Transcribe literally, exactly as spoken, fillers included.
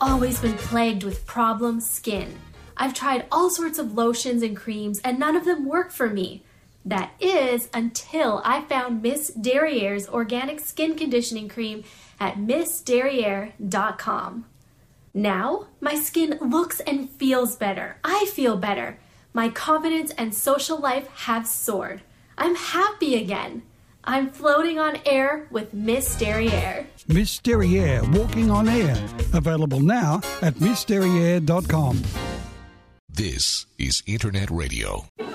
always been plagued with problem skin. I've tried all sorts of lotions and creams, and none of them work for me. That is, until I found Miss Derriere's organic skin conditioning cream at miss derriere dot com. Now, my skin looks and feels better. I feel better. My confidence and social life have soared. I'm happy again. I'm floating on air with Miss Derriere. Miss Derriere, walking on air. Available now at miss derriere dot com. This is Internet Radio.